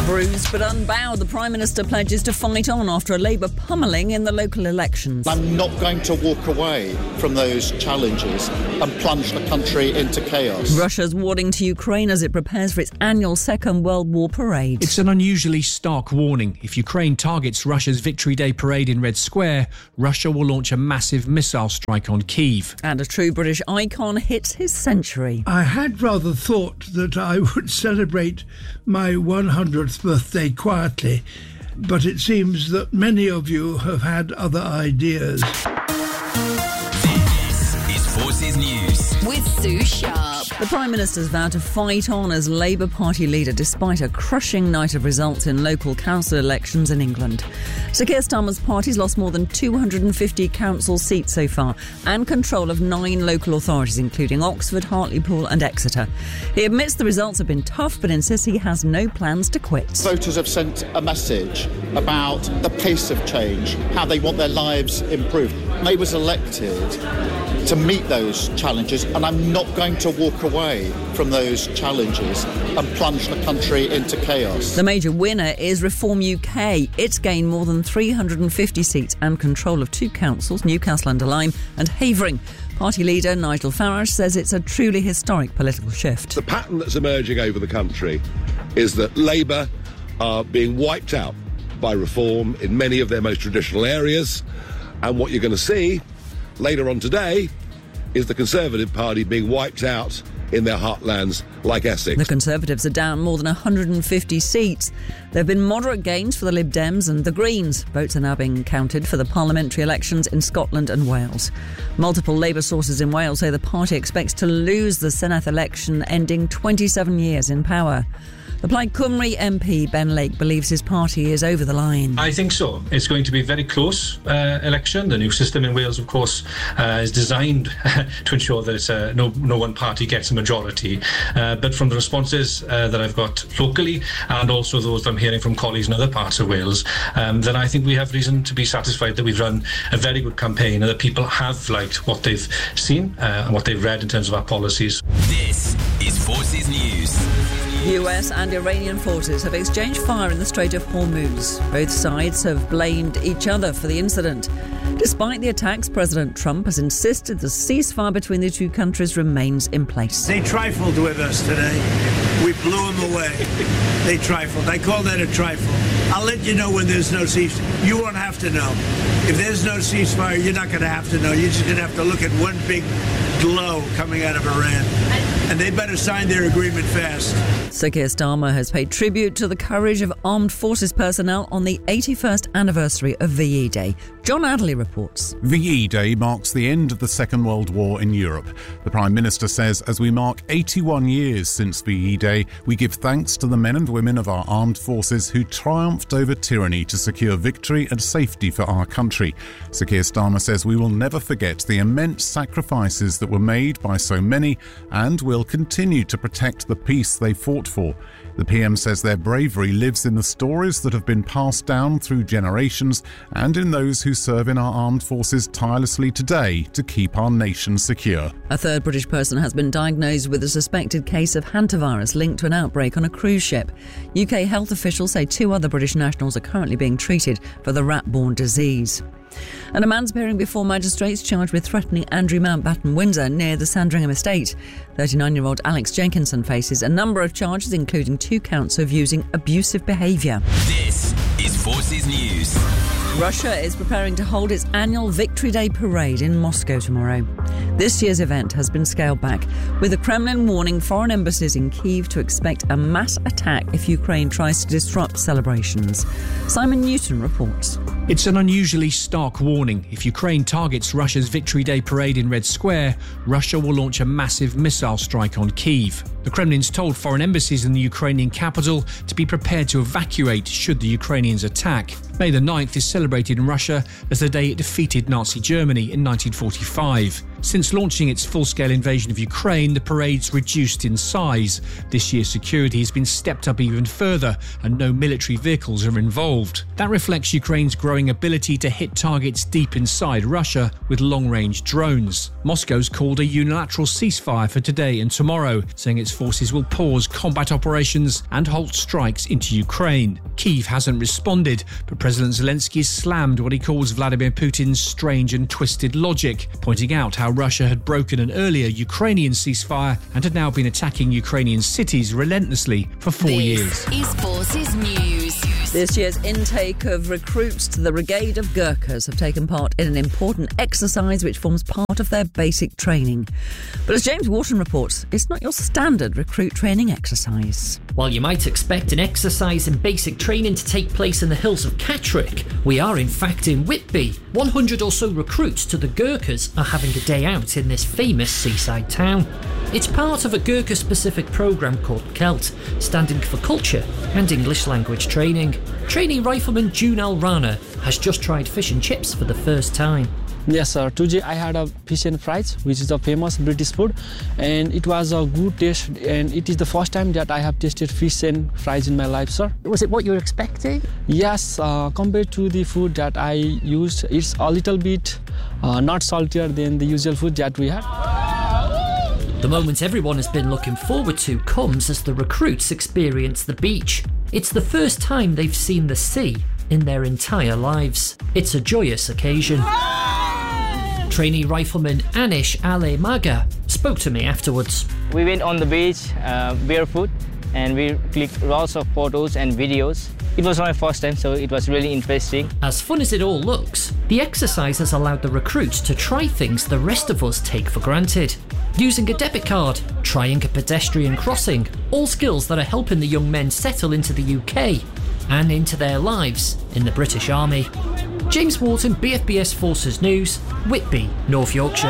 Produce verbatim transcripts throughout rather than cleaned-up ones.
Bruised but unbowed, the Prime Minister pledges to fight on after a Labour pummelling in the local elections. I'm not going to walk away from those challenges and plunge the country into chaos. Russia's warning to Ukraine as it prepares for its annual Second World War parade. It's an unusually stark warning. If Ukraine targets Russia's Victory Day parade in Red Square, Russia will launch a massive missile strike on Kyiv. And a true British icon hits his century. I had rather thought that I would celebrate my one hundredth birthday quietly, but it seems that many of you have had other ideas. This is Forces News with Sue Sharp. The Prime Minister's vowed to fight on as Labour Party leader despite a crushing night of results in local council elections in England. Sir Keir Starmer's party's lost more than two hundred fifty council seats so far and control of nine local authorities, including Oxford, Hartlepool and Exeter. He admits the results have been tough but insists he has no plans to quit. Voters have sent a message about the pace of change, how they want their lives improved. Labour was elected to meet those challenges, and I'm not going to walk away from those challenges and plunge the country into chaos. The major winner is Reform U K. It's gained more than three hundred fifty seats and control of two councils, Newcastle under Lyme and Havering. Party leader Nigel Farage says it's a truly historic political shift. The pattern that's emerging over the country is that Labour are being wiped out by Reform in many of their most traditional areas, and what you're going to see later on today is the Conservative Party being wiped out in their heartlands like Essex. The Conservatives are down more than one hundred fifty seats. There have been moderate gains for the Lib Dems and the Greens. Votes are now being counted for the parliamentary elections in Scotland and Wales. Multiple Labour sources in Wales say the party expects to lose the Senedd election, ending twenty-seven years in power. The Plaid Cymru M P Ben Lake believes his party is over the line. I think so. It's going to be a very close uh, election. The new system in Wales, of course, uh, is designed to ensure that it's, uh, no, no one party gets a majority. Uh, but from the responses uh, that I've got locally and also those that I'm hearing from colleagues in other parts of Wales, um, then I think we have reason to be satisfied that we've run a very good campaign and that people have liked what they've seen uh, and what they've read in terms of our policies. This is Forces News. U S and Iranian forces have exchanged fire in the Strait of Hormuz. Both sides have blamed each other for the incident. Despite the attacks, President Trump has insisted the ceasefire between the two countries remains in place. They trifled with us today. We blew them away. They trifled. I call that a trifle. I'll let you know when there's no ceasefire. You won't have to know. If there's no ceasefire, you're not going to have to know. You're just going to have to look at one big glow coming out of Iran. And they better sign their agreement fast. Sir Keir Starmer has paid tribute to the courage of armed forces personnel on the eighty-first anniversary of V E Day. John Adderley reports. V E Day marks the end of the Second World War in Europe. The Prime Minister says as we mark eighty-one years since V E Day, we give thanks to the men and women of our armed forces who triumphed over tyranny to secure victory and safety for our country. Sir Keir Starmer says we will never forget the immense sacrifices that were made by so many and will continue to protect the peace they fought for. The P M says their bravery lives in the stories that have been passed down through generations and in those who serve in our armed forces tirelessly today to keep our nation secure. A third British person has been diagnosed with a suspected case of hantavirus linked to an outbreak on a cruise ship. U K health officials say two other British nationals are currently being treated for the rat-borne disease. And a man's appearing before magistrates charged with threatening Andrew Mountbatten Windsor near the Sandringham estate. thirty-nine-year-old Alex Jenkinson faces a number of charges, including two counts of using abusive behaviour. This is Forces News. Russia is preparing to hold its annual Victory Day parade in Moscow tomorrow. This year's event has been scaled back, with the Kremlin warning foreign embassies in Kyiv to expect a mass attack if Ukraine tries to disrupt celebrations. Simon Newton reports. It's an unusually stark warning. If Ukraine targets Russia's Victory Day parade in Red Square, Russia will launch a massive missile strike on Kyiv. The Kremlin's told foreign embassies in the Ukrainian capital to be prepared to evacuate should the Ukrainians attack. May the ninth is celebrated in Russia as the day it defeated Nazi Germany in nineteen forty-five. Since launching its full-scale invasion of Ukraine, the parade's reduced in size. This year, security has been stepped up even further, and no military vehicles are involved. That reflects Ukraine's growing ability to hit targets deep inside Russia with long-range drones. Moscow's called a unilateral ceasefire for today and tomorrow, saying its forces will pause combat operations and halt strikes into Ukraine. Kyiv hasn't responded, but President Zelensky slammed what he calls Vladimir Putin's strange and twisted logic, pointing out how Russia had broken an earlier Ukrainian ceasefire and had now been attacking Ukrainian cities relentlessly for four this years. This is Forces News. This year's intake of recruits to the Brigade of Gurkhas have taken part in an important exercise which forms part of their basic training. But as James Wharton reports, it's not your standard recruit training exercise. While you might expect an exercise and basic training to take place in the hills of Catterick, we are in fact in Whitby. one hundred or so recruits to the Gurkhas are having a day out in this famous seaside town. It's part of a Gurkha-specific programme called CELT, standing for Culture and English Language Training. Trainee rifleman Junal Rana has just tried fish and chips for the first time. Yes, sir. Today I had a fish and fries, which is a famous British food, and it was a good taste, and it is the first time that I have tasted fish and fries in my life, sir. Was it what you were expecting? Yes, uh, compared to the food that I used, it's a little bit uh, not saltier than the usual food that we had. The moment everyone has been looking forward to comes as the recruits experience the beach. It's the first time they've seen the sea in their entire lives. It's a joyous occasion. Trainee rifleman Anish Ale Maga spoke to me afterwards. We went on the beach uh, barefoot and we clicked lots of photos and videos. It was my first time, so it was really interesting. As fun as it all looks, the exercise has allowed the recruits to try things the rest of us take for granted. Using a debit card, trying a pedestrian crossing, all skills that are helping the young men settle into the U K and into their lives in the British Army. James Wharton, B F B S Forces News, Whitby, North Yorkshire.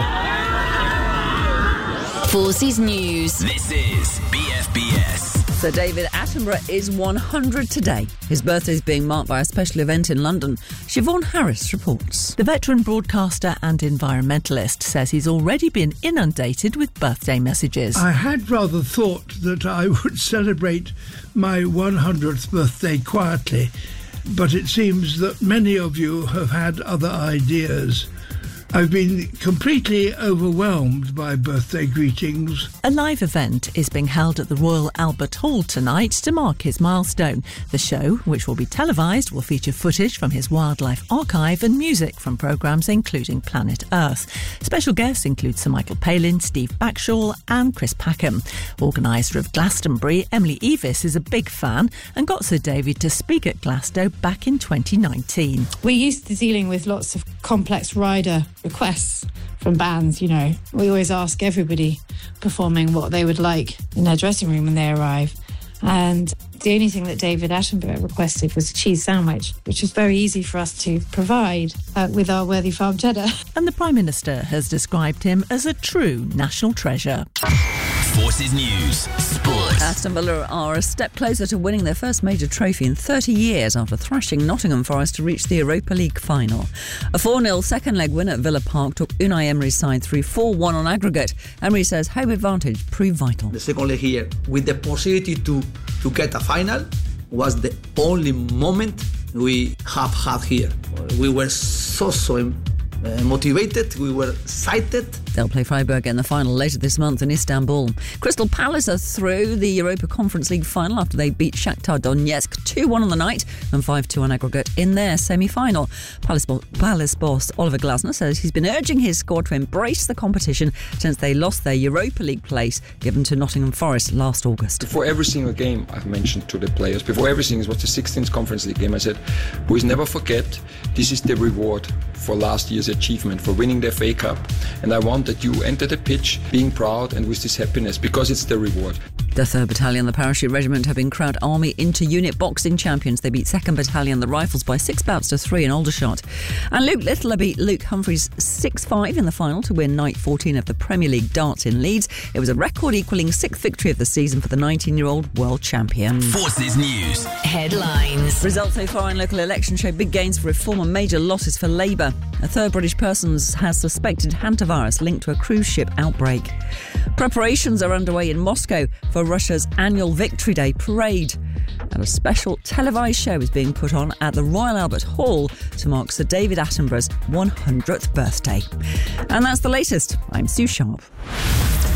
Forces News. This is B F B S. Sir David Attenborough is one hundred today. His birthday is being marked by a special event in London. Siobhan Harris reports. The veteran broadcaster and environmentalist says he's already been inundated with birthday messages. I had rather thought that I would celebrate my one hundredth birthday quietly, but it seems that many of you have had other ideas. I've been completely overwhelmed by birthday greetings. A live event is being held at the Royal Albert Hall tonight to mark his milestone. The show, which will be televised, will feature footage from his wildlife archive and music from programmes including Planet Earth. Special guests include Sir Michael Palin, Steve Backshall and Chris Packham. Organiser of Glastonbury, Emily Evis, is a big fan and got Sir David to speak at Glasgow back in twenty nineteen. We're used to dealing with lots of complex rider requests from bands, you know. We always ask everybody performing what they would like in their dressing room when they arrive. And the only thing that David Attenborough requested was a cheese sandwich, which was very easy for us to provide uh, with our Worthy Farm cheddar. And the Prime Minister has described him as a true national treasure. Forces News Sport. Aston Villa are a step closer to winning their first major trophy in thirty years after thrashing Nottingham Forest to reach the Europa League final. A four nil second leg win at Villa Park took Unai Emery's side through four one on aggregate. Emery says home advantage proved vital. The second leg here, with the possibility to, to get a final, was the only moment we have had here. We were so, so Uh, motivated, we were excited. They'll play Freiburg in the final later this month in Istanbul. Crystal Palace are through the Europa Conference League final after they beat Shakhtar Donetsk two one on the night and five two on aggregate in their semi-final. Palace, Palace boss Oliver Glasner says he's been urging his squad to embrace the competition since they lost their Europa League place given to Nottingham Forest last August. Before every single game, I've mentioned to the players, before everything, it was the sixteenth Conference League game, I said, we never forget, this is the reward for last year's achievement, for winning the F A Cup, and I want that you enter the pitch being proud and with this happiness, because it's the reward. The third Battalion, the Parachute Regiment, have been crowned Army Inter-Unit Boxing Champions. They beat second Battalion, the Rifles, by six bouts to three in Aldershot. And Luke Littler beat Luke Humphreys six five in the final to win night fourteen of the Premier League darts in Leeds. It was a record-equalling sixth victory of the season for the nineteen-year-old world champion. Forces News. Headlines. Results so far in local elections show big gains for Reform and major losses for Labour. A third British person has suspected hantavirus linked to a cruise ship outbreak. Preparations are underway in Moscow for Russia's annual Victory Day parade. And a special televised show is being put on at the Royal Albert Hall to mark Sir David Attenborough's one hundredth birthday. And that's the latest. I'm Sue Sharp.